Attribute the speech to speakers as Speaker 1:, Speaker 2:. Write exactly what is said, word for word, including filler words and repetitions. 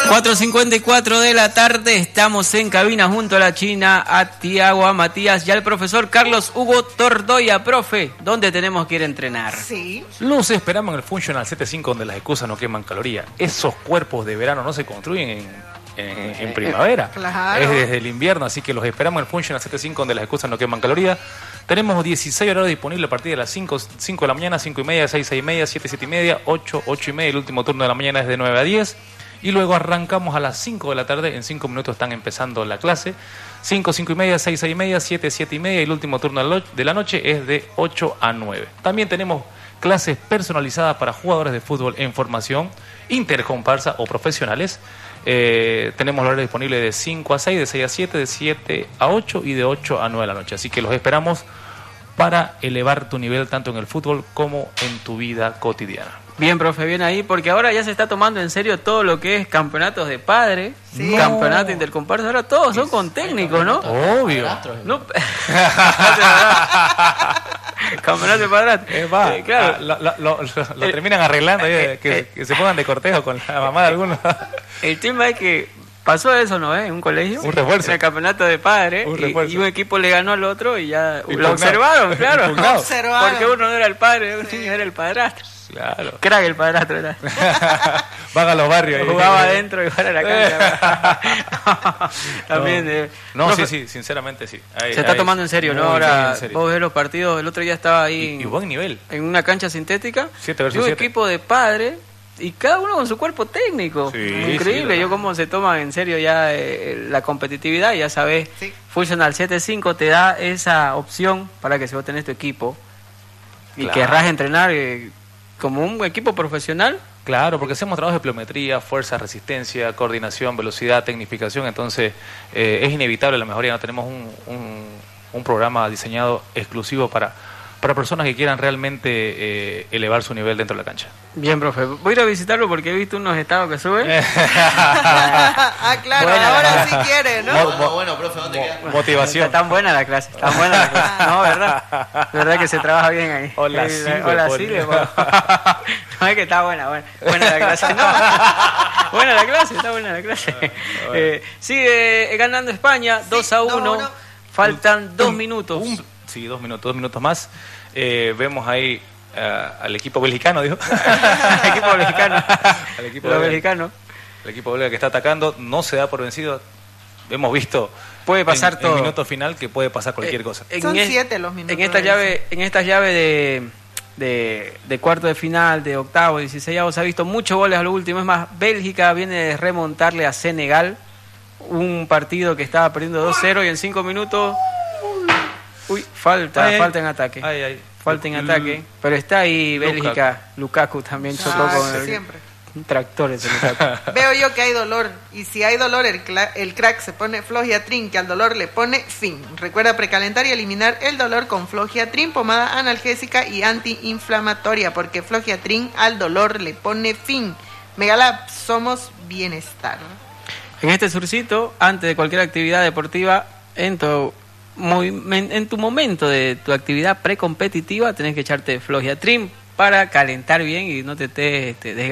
Speaker 1: cuatro cincuenta y cuatro de la tarde, estamos en cabina junto a la China, a Tiago, a Matías y al profesor Carlos Hugo Tordoya. Profe, ¿dónde tenemos que ir a entrenar?
Speaker 2: Sí.
Speaker 3: Los esperamos en el Functional setenta y cinco, donde las excusas no queman calorías. Esos cuerpos de verano no se construyen en... En, en primavera,
Speaker 2: claro.
Speaker 3: Es desde el invierno, así que los esperamos en el Functional setenta y cinco, donde las excusas no queman calorías. Tenemos dieciséis horarios disponibles a partir de las cinco, cinco de la mañana, cinco y media, seis, seis y media, siete, siete y media, ocho, ocho y media. El último turno de la mañana es de nueve a diez. Y luego arrancamos a las cinco de la tarde. En cinco minutos están empezando la clase. cinco, cinco y media, seis, seis y media, siete, siete y media. Y el último turno de la noche es de ocho a nueve. También tenemos clases personalizadas para jugadores de fútbol en formación, intercomparsa o profesionales. Eh, tenemos horario disponible de cinco a seis, de seis a siete, de siete a ocho y de ocho a nueve de la noche. Así que los esperamos para elevar tu nivel tanto en el fútbol como en tu vida cotidiana.
Speaker 1: Bien, profe, bien ahí, porque ahora ya se está tomando en serio todo lo que es campeonatos de padre, sí. Campeonato no. intercomparsa, ahora todos son con técnicos, ¿no?
Speaker 3: Obvio.
Speaker 1: No. Campeonato de padrastro.
Speaker 3: Eh, va,
Speaker 1: eh, claro.
Speaker 3: ah, lo, lo, lo, lo, lo terminan arreglando, eh, que, eh, que se pongan de cortejo con la mamá de algunos.
Speaker 1: El tema es que pasó eso, ¿no? ¿Eh? En un colegio.
Speaker 3: Un refuerzo.
Speaker 1: En el campeonato de padres.
Speaker 3: Un
Speaker 1: y, y un equipo le ganó al otro y ya
Speaker 3: y
Speaker 1: lo observaron, claro.
Speaker 2: Observaron.
Speaker 1: Porque uno no era el padre, un niño era el padrastro.
Speaker 3: Claro.
Speaker 1: Crack el padrastro era.
Speaker 3: Van a los barrios.
Speaker 1: Jugaba adentro y fuera de la cancha. También.
Speaker 3: No,
Speaker 1: eh,
Speaker 3: no
Speaker 1: profe,
Speaker 3: sí, sí, sinceramente sí. Hay,
Speaker 1: se está
Speaker 3: hay,
Speaker 1: tomando en serio, ¿no? Ahora
Speaker 3: serio.
Speaker 1: vos ves los partidos. El otro día estaba ahí.
Speaker 3: Y, y buen nivel.
Speaker 1: En una cancha sintética.
Speaker 3: siete
Speaker 1: y
Speaker 3: versus
Speaker 1: un
Speaker 3: siete.
Speaker 1: equipo de padres. Y cada uno con su cuerpo técnico.
Speaker 3: Sí,
Speaker 1: increíble,
Speaker 3: sí,
Speaker 1: yo cómo se toma en serio ya eh, la competitividad. Ya sabes,
Speaker 2: sí.
Speaker 1: Functional setenta y cinco te da esa opción para que si vos tenés tu equipo y
Speaker 3: claro.
Speaker 1: querrás entrenar eh, como un equipo profesional.
Speaker 3: Claro, porque hacemos trabajos de pliometría, fuerza, resistencia, coordinación, velocidad, tecnificación. Entonces eh, es inevitable la mejoría. No tenemos un, un, un programa diseñado exclusivo para... para personas que quieran realmente eh, elevar su nivel dentro de la cancha.
Speaker 1: Bien, profe. Voy a ir a visitarlo porque he visto unos estados que suben.
Speaker 2: ah, claro,
Speaker 1: Buena,
Speaker 2: ahora sí quiere, ¿no?
Speaker 4: Mo, mo, bueno, profe, ¿dónde queda?
Speaker 3: Motivación.
Speaker 1: Está tan buena la clase, tan buena la clase. No, ¿verdad? ¿Verdad que se trabaja bien ahí?
Speaker 3: Hola,
Speaker 1: sí,
Speaker 3: Silvia.
Speaker 1: Hola, Silvia. No, es que está buena, buena. Buena la clase. No, buena la clase, está buena la clase. Bueno. Eh, sigue ganando España, sí, dos a uno. Faltan dos minutos.
Speaker 3: Un, Sí, dos minutos, dos minutos más. Eh, vemos ahí uh, al equipo belgicano, dijo.
Speaker 1: Al equipo belgicano.
Speaker 3: Al equipo
Speaker 1: belgicano.
Speaker 3: El equipo belga que está atacando no se da por vencido. Hemos visto
Speaker 1: puede pasar
Speaker 3: en,
Speaker 1: todo.
Speaker 3: En el minuto final que puede pasar cualquier
Speaker 1: eh,
Speaker 3: cosa.
Speaker 2: Son
Speaker 1: es,
Speaker 2: siete los minutos.
Speaker 1: En esta llave, en esta llave de, de, de cuarto de final, de octavo, dieciséis, se ha visto muchos goles a lo último. Es más, Bélgica viene de remontarle a Senegal un partido que estaba perdiendo dos cero y en cinco minutos... Uy, falta,
Speaker 3: ay,
Speaker 1: falta en ataque.
Speaker 3: Ay, ay.
Speaker 1: Falta en ataque. Pero está ahí Bélgica, Lukaku, Lukaku también chocó
Speaker 2: ah,
Speaker 1: con el,
Speaker 2: siempre.
Speaker 1: un tractor ese Lukaku.
Speaker 2: Veo yo que hay dolor. Y si hay dolor, el, el crack se pone Flogiatrin, que al dolor le pone fin. Recuerda precalentar y eliminar el dolor con Flogiatrin, pomada analgésica y antiinflamatoria, porque Flogiatrin al dolor le pone fin. Megalab, somos bienestar.
Speaker 1: En este surcito, antes de cualquier actividad deportiva, en tu... en tu momento de tu actividad precompetitiva tenés que echarte Flogiatrin para calentar bien y no te estés desgastando.